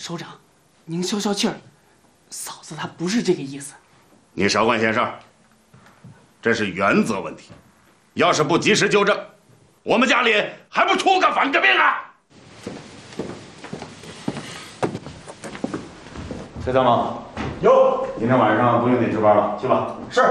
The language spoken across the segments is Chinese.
首长，您消消气儿，嫂子她不是这个意思。 你少管闲事儿，这是原则问题，要是不及时纠正，我们家里还不出个反革命啊！崔参谋， 有， 今天晚上不用你值班了，去吧。 是。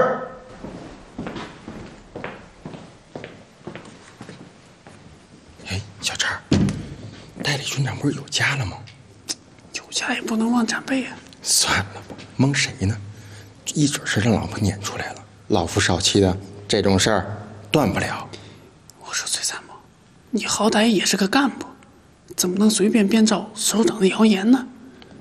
哎，小陈，代理军长不是有家了吗？ 有家也不能忘长辈啊。 算了吧，蒙谁呢？一准是让老婆撵出来了。老夫少妻的，这种事儿断不了。 我说崔参谋，你好歹也是个干部，怎么能随便编造首长的谣言呢？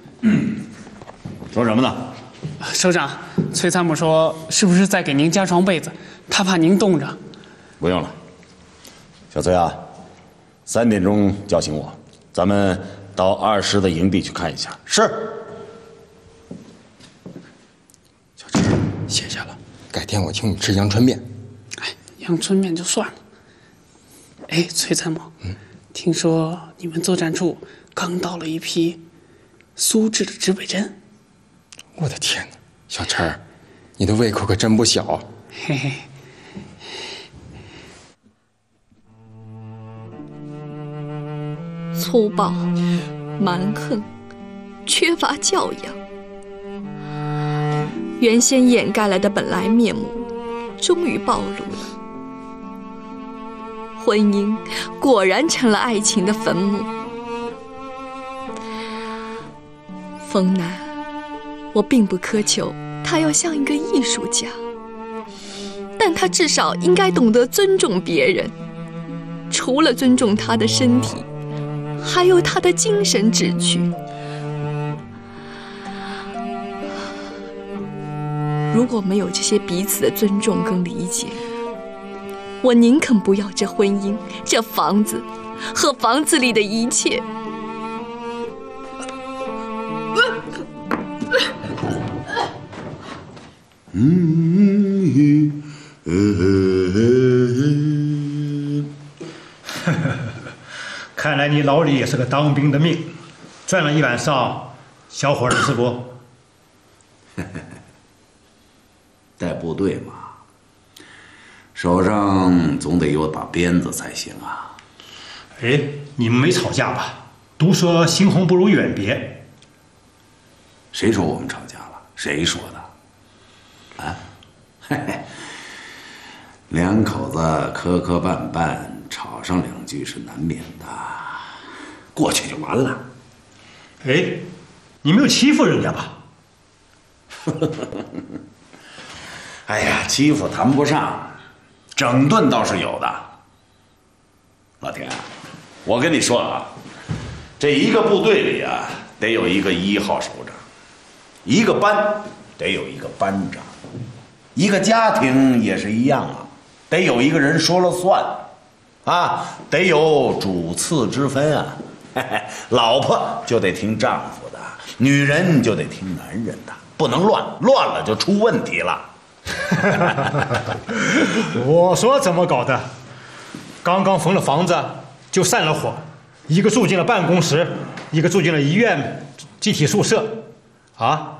说什么呢？ 首长，崔参谋说是不是在给您加床被子？他怕您冻着。 不用了，小崔啊，3点钟叫醒我，咱们到20的营地去看一下。 是。 小陈，谢谢了，改天我请你吃阳春面。 哎，阳春面就算了。哎，崔参谋，听说你们作战处刚到了一批苏制的指北针。 我的天哪，小陈，你的胃口可真不小。 嘿嘿。 粗暴、蛮横、缺乏教养，原先掩盖来的本来面目，终于暴露了。婚姻果然成了爱情的坟墓。风南，我并不苛求他要像一个艺术家，但他至少应该懂得尊重别人，除了尊重他的身体，还有他的精神志趣。如果没有这些彼此的尊重跟理解，我宁肯不要这婚姻、这房子和房子里的一切。 看来你老李也是个当兵的命，转了一晚上，小伙儿是不？ 带部队嘛，手上总得有把鞭子才行啊。 哎，你们没吵架吧？都说新婚不如远别。 谁说我们吵架了？谁说的？啊？嘿嘿，两口子磕磕绊绊，吵上2句是难免的，过去就完了。 哎，你没有欺负人家吧？ 哎呀，欺负谈不上，整顿倒是有的。老田，我跟你说啊，这一个部队里啊，得有一个1号首长，一个班得有一个班长，一个家庭也是一样啊，得有一个人说了算，啊，得有主次之分啊。嘿嘿，老婆就得听丈夫的，女人就得听男人的，不能乱，乱了就出问题了。 我说怎么搞的？刚刚缝了房子就散了伙，一个住进了办公室，一个住进了医院集体宿舍，啊，